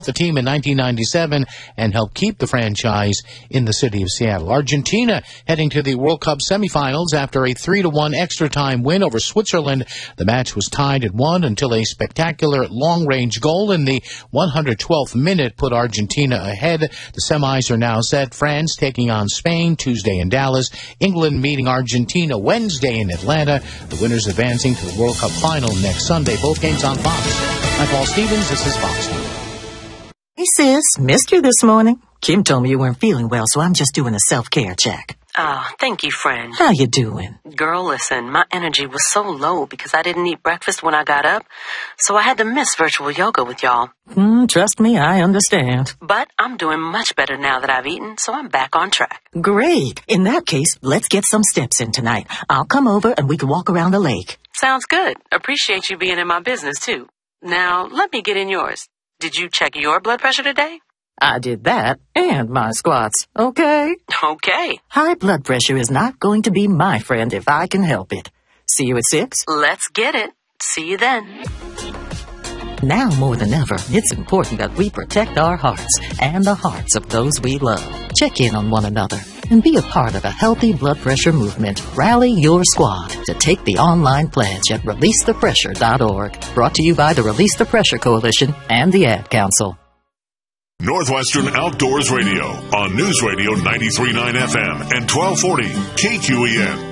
the team in 1997 and helped keep the franchise in the city of Seattle. Argentina heading to the World Cup semifinals after a 3-1 extra time win over Switzerland. The match was tied at 1 until a spectacular long-range goal in the 112th minute put Argentina ahead. The semis are now set. France taking on Spain Tuesday in Dallas. England meeting Argentina Wednesday in Atlanta. The winners advancing to the World Cup final next Sunday. Both games on Fox. I'm Paul Stevens. This is Fox News. Hey, sis. Missed you this morning. Kim told me you weren't feeling well, so I'm just doing a self-care check. Oh, thank you, friend. How you doing? Girl, listen, my energy was so low because I didn't eat breakfast when I got up, so I had to miss virtual yoga with y'all. Trust me, I understand. But I'm doing much better now that I've eaten, so I'm back on track. Great. In that case, let's get some steps in tonight. I'll come over and we can walk around the lake. Sounds good. Appreciate you being in my business, too. Now, let me get in yours. Did you check your blood pressure today? I did that and my squats, okay? Okay. High blood pressure is not going to be my friend if I can help it. See you at 6? Let's get it. See you then. Now more than ever, it's important that we protect our hearts and the hearts of those we love. Check in on one another and be a part of a healthy blood pressure movement. Rally your squad to take the online pledge at releasethepressure.org. Brought to you by the Release the Pressure Coalition and the Ad Council. Northwestern Outdoors Radio on News Radio 93.9 FM and 1240 KQEN.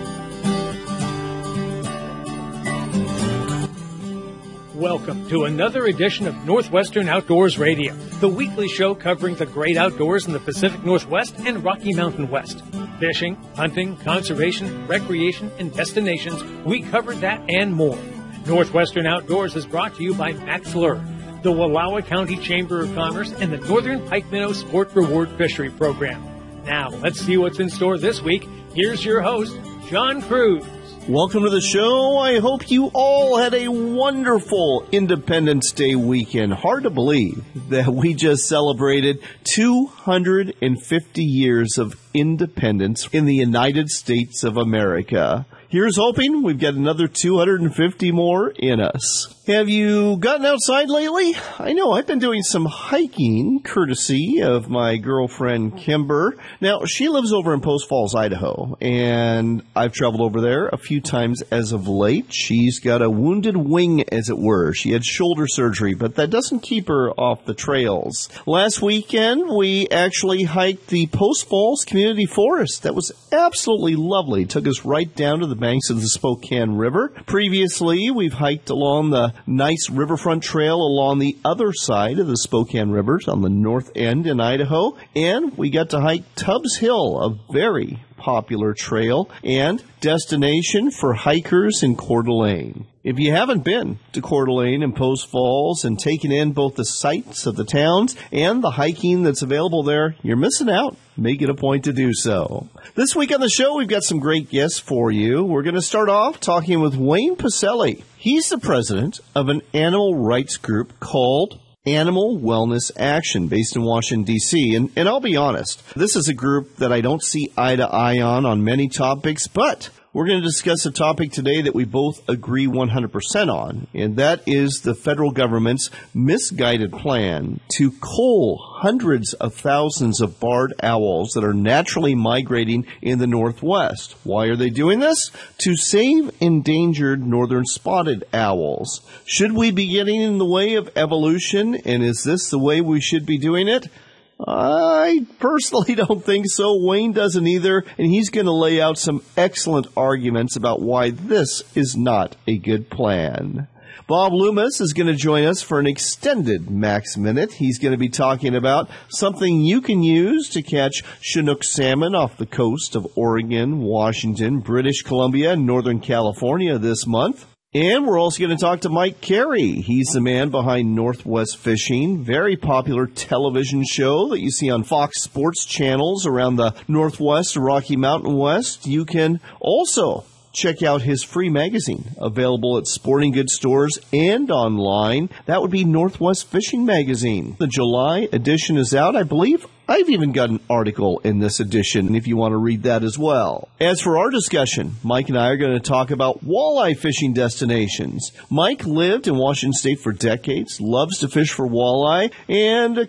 Welcome to another edition of Northwestern Outdoors Radio, the weekly show covering the great outdoors in the Pacific Northwest and Rocky Mountain West. Fishing, hunting, conservation, recreation, and destinations, we covered that and more. Northwestern Outdoors is brought to you by Matt Fleur, the Wallowa County Chamber of Commerce, and the Northern Pike Minnow Sport Reward Fishery Program. Now, let's see what's in store this week. Here's your host, John Cruz. Welcome to the show. I hope you all had a wonderful Independence Day weekend. Hard to believe that we just celebrated 250 years of independence in the United States of America. Here's hoping we've got another 250 more in us. Have you gotten outside lately? I know I've been doing some hiking, courtesy of my girlfriend, Kimber. Now, she lives over in Post Falls, Idaho, and I've traveled over there a few times as of late. She's got a wounded wing, as it were. She had shoulder surgery, but that doesn't keep her off the trails. Last weekend, we actually hiked the Post Falls Community Forest. That was absolutely lovely. Took us right down to the banks of the Spokane River. Previously, we've hiked along the nice riverfront trail along the other side of the Spokane River on the north end in Idaho. And we got to hike Tubbs Hill, a very popular trail and destination for hikers in Coeur d'Alene. If you haven't been to Coeur d'Alene and Post Falls and taken in both the sights of the towns and the hiking that's available there, you're missing out. Make it a point to do so. This week on the show, we've got some great guests for you. We're going to start off talking with Wayne Pacelli. He's the president of an animal rights group called Animal Wellness Action, based in Washington, D.C. And I'll be honest, this is a group that I don't see eye to eye on many topics, but we're going to discuss a topic today that we both agree 100% on, and that is the federal government's misguided plan to cull hundreds of thousands of barred owls that are naturally migrating in the Northwest. Why are they doing this? To save endangered northern spotted owls. Should we be getting in the way of evolution, and is this the way we should be doing it? I personally don't think so. Wayne doesn't either, and he's going to lay out some excellent arguments about why this is not a good plan. Bob Loomis is going to join us for an extended Max Minute. He's going to be talking about something you can use to catch Chinook salmon off the coast of Oregon, Washington, British Columbia, and Northern California this month. And we're also going to talk to Mike Carey. He's the man behind Northwest Fishing, very popular television show that you see on Fox Sports channels around the Northwest, Rocky Mountain West. You can also check out his free magazine, available at sporting goods stores and online. That would be Northwest Fishing Magazine. The July edition is out, I believe. I've even got an article in this edition if you want to read that as well. As for our discussion, Mike and I are going to talk about walleye fishing destinations. Mike lived in Washington State for decades, loves to fish for walleye, and